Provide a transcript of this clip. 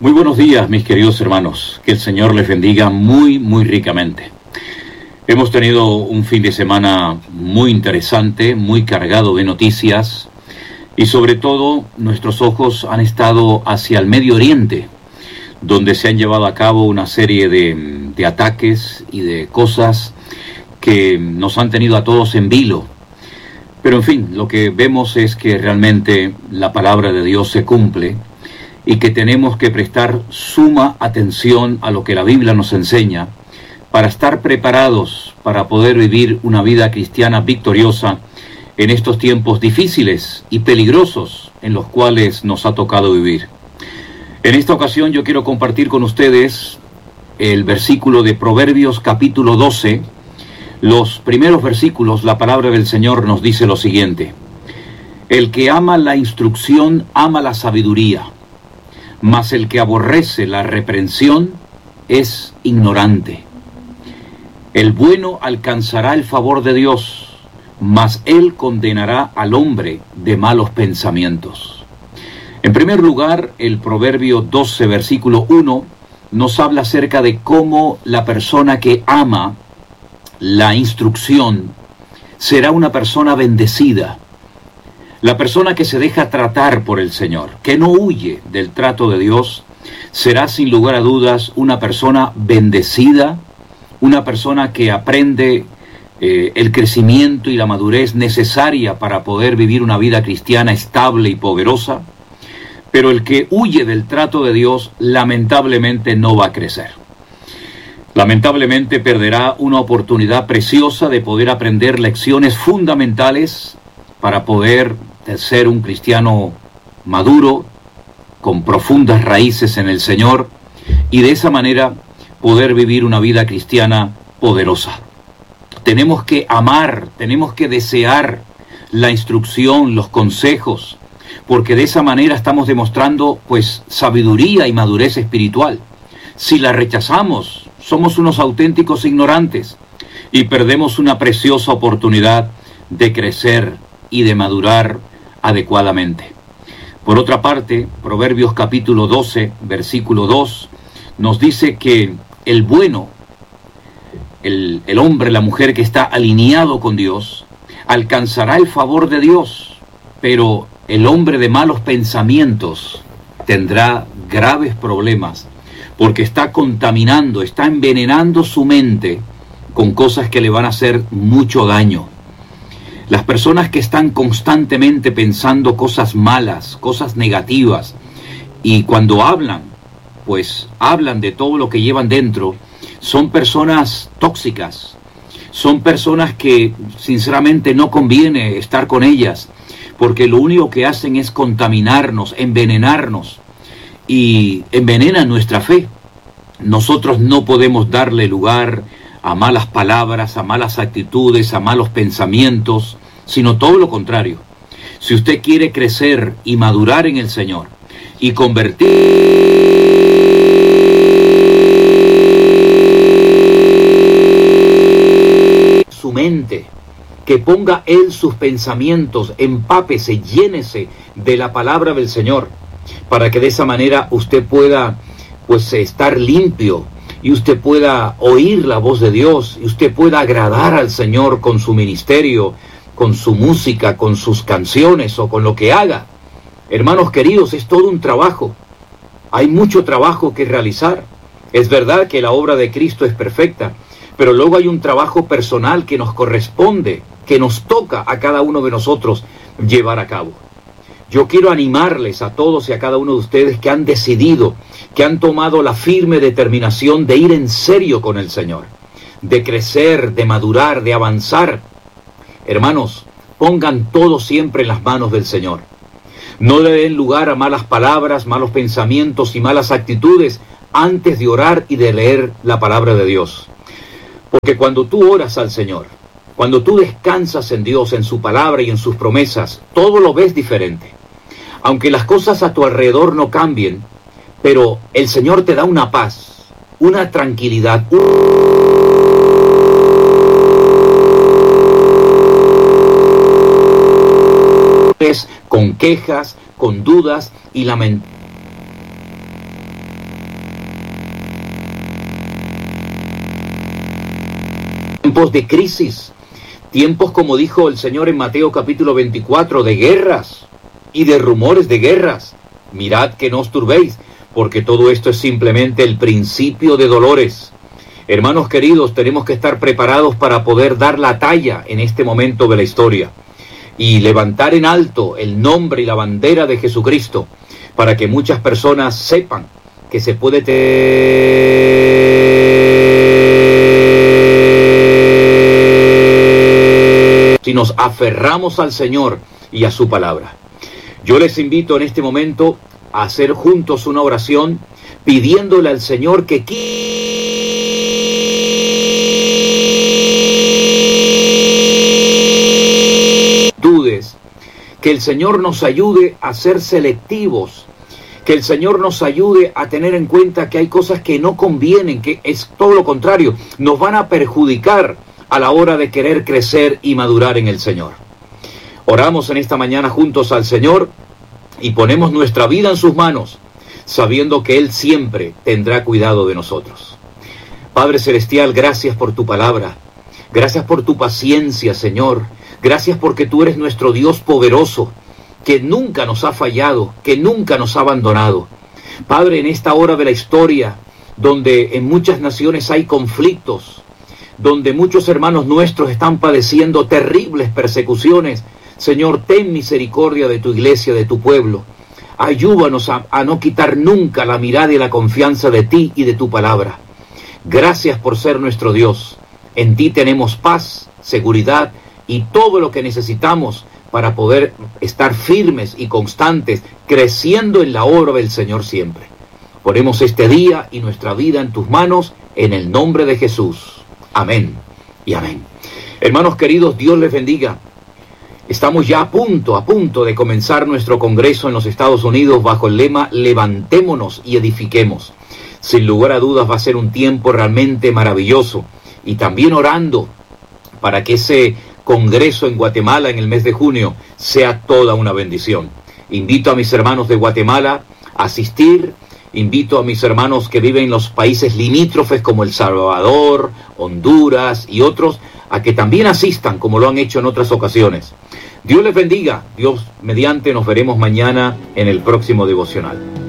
Muy buenos días, mis queridos hermanos. Que el Señor les bendiga muy ricamente. Hemos tenido un fin de semana muy interesante, muy cargado de noticias, y sobre todo nuestros ojos han estado hacia el Medio Oriente, donde se han llevado a cabo una serie de ataques y de cosas que nos han tenido a todos en vilo. Pero en fin, lo que vemos es que realmente la palabra de Dios se cumple y que tenemos que prestar suma atención a lo que la Biblia nos enseña para estar preparados para poder vivir una vida cristiana victoriosa en estos tiempos difíciles y peligrosos en los cuales nos ha tocado vivir. En esta ocasión yo quiero compartir con ustedes el versículo de Proverbios capítulo 12. Los primeros versículos, la palabra del Señor nos dice lo siguiente: el que ama la instrucción ama la sabiduría, mas el que aborrece la reprensión es ignorante. El bueno alcanzará el favor de Dios, mas él condenará al hombre de malos pensamientos. En primer lugar, el Proverbio 12, versículo 1, nos habla acerca de cómo la persona que ama la instrucción será una persona bendecida. La persona que se deja tratar por el Señor, que no huye del trato de Dios, será sin lugar a dudas una persona bendecida, una persona que aprende el crecimiento y la madurez necesaria para poder vivir una vida cristiana estable y poderosa. Pero el que huye del trato de Dios, lamentablemente no va a crecer. Lamentablemente perderá una oportunidad preciosa de poder aprender lecciones fundamentales para poder ser un cristiano maduro, con profundas raíces en el Señor, y de esa manera poder vivir una vida cristiana poderosa. Tenemos que amar, tenemos que desear la instrucción, los consejos, porque de esa manera estamos demostrando sabiduría y madurez espiritual. Si la rechazamos, somos unos auténticos ignorantes y perdemos una preciosa oportunidad de crecer y de madurar adecuadamente. Por otra parte, Proverbios capítulo 12, versículo 2, nos dice que el bueno, el hombre, la mujer que está alineado con Dios, alcanzará el favor de Dios, pero el hombre de malos pensamientos tendrá graves problemas, porque está contaminando, está envenenando su mente con cosas que le van a hacer mucho daño. Las personas que están constantemente pensando cosas malas, cosas negativas, y cuando hablan, hablan de todo lo que llevan dentro, son personas tóxicas, son personas que sinceramente no conviene estar con ellas, porque lo único que hacen es contaminarnos, envenenarnos, y envenenan nuestra fe. Nosotros no podemos darle lugar a malas palabras, a malas actitudes, a malos pensamientos, sino todo lo contrario. Si usted quiere crecer y madurar en el Señor y convertir su mente, que ponga Él sus pensamientos, empápese, llénese de la palabra del Señor, para que de esa manera usted pueda estar limpio, y usted pueda oír la voz de Dios, y usted pueda agradar al Señor con su ministerio, con su música, con sus canciones o con lo que haga. Hermanos queridos, es todo un trabajo. Hay mucho trabajo que realizar. Es verdad que la obra de Cristo es perfecta, pero luego hay un trabajo personal que nos corresponde, que nos toca a cada uno de nosotros llevar a cabo. Yo quiero animarles a todos y a cada uno de ustedes que han decidido, que han tomado la firme determinación de ir en serio con el Señor, de crecer, de madurar, de avanzar. Hermanos, pongan todo siempre en las manos del Señor. No le den lugar a malas palabras, malos pensamientos y malas actitudes antes de orar y de leer la palabra de Dios. Porque cuando tú oras al Señor, cuando tú descansas en Dios, en su palabra y en sus promesas, todo lo ves diferente. Aunque las cosas a tu alrededor no cambien, pero el Señor te da una paz, una tranquilidad, con quejas, con dudas y lamentaciones tiempos de crisis, tiempos, como dijo el Señor en Mateo capítulo 24, de guerras y de rumores de guerras. Mirad que no os turbéis, porque todo esto es simplemente el principio de dolores. Hermanos queridos, tenemos que estar preparados para poder dar la talla en este momento de la historia y levantar en alto el nombre y la bandera de Jesucristo, para que muchas personas sepan que se puede si nos aferramos al Señor y a su palabra. Yo les invito en este momento a hacer juntos una oración pidiéndole al Señor que el Señor nos ayude a ser selectivos, que el Señor nos ayude a tener en cuenta que hay cosas que no convienen, que es todo lo contrario, nos van a perjudicar a la hora de querer crecer y madurar en el Señor. Oramos en esta mañana juntos al Señor y ponemos nuestra vida en sus manos, sabiendo que Él siempre tendrá cuidado de nosotros. Padre Celestial, gracias por tu palabra, gracias por tu paciencia, Señor. Gracias porque tú eres nuestro Dios poderoso, que nunca nos ha fallado, que nunca nos ha abandonado. Padre, en esta hora de la historia, donde en muchas naciones hay conflictos, donde muchos hermanos nuestros están padeciendo terribles persecuciones, Señor, ten misericordia de tu iglesia, de tu pueblo. Ayúdanos a no quitar nunca la mirada y la confianza de ti y de tu palabra. Gracias por ser nuestro Dios. En ti tenemos paz, seguridad y todo lo que necesitamos para poder estar firmes y constantes, creciendo en la obra del Señor siempre. Ponemos este día y nuestra vida en tus manos, en el nombre de Jesús. Amén y amén. Hermanos queridos, Dios les bendiga. Estamos ya a punto de comenzar nuestro congreso en los Estados Unidos bajo el lema Levantémonos y edifiquemos. Sin lugar a dudas va a ser un tiempo realmente maravilloso, y también orando para que ese congreso en Guatemala en el mes de junio sea toda una bendición. Invito a mis hermanos de Guatemala a asistir, invito a mis hermanos que viven en los países limítrofes como El Salvador, Honduras y otros, a que también asistan como lo han hecho en otras ocasiones. Dios les bendiga, Dios mediante nos veremos mañana en el próximo devocional.